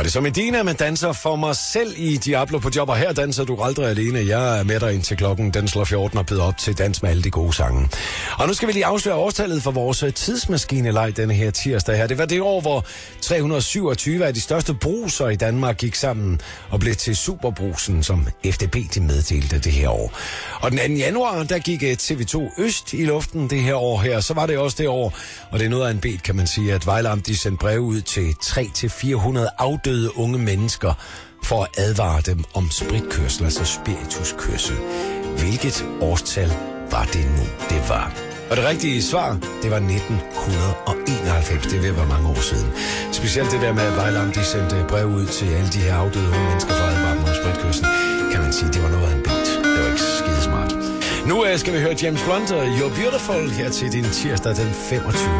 var det så Medina, man danser for mig selv i Diablo på job, og her danser du aldrig alene. Jeg er med dig indtil klokken, den slår 14 og byder op til dans med alle de gode sange. Og nu skal vi lige afsløre årstallet for vores tidsmaskineleg denne her tirsdag her. Det var det år, hvor 327 af de største bruser i Danmark gik sammen og blev til Superbrusen, som FDB de meddelte det her år. Og den 2. januar, der gik TV2 Øst i luften det her år her. Så var det også det år, og det er noget af en bed, kan man sige, at Vejle Amt de sendte brev ud til 300-400 afdøde unge mennesker for at advare dem om spritkørsel, altså spirituskørsel. Hvilket årstal var det nu, det var? Og det rigtige svar, det var 1991. Det vil være mange år siden. Specielt det der med, at Vejle Amt de sendte brev ud til alle de her afdøde unge mennesker for at advare dem om spritkørsel. Kan man sige, det var noget af en bed. Det var ikke skidesmart. Nu skal vi høre James Blunt og You're Beautiful her til din tirsdag den 25.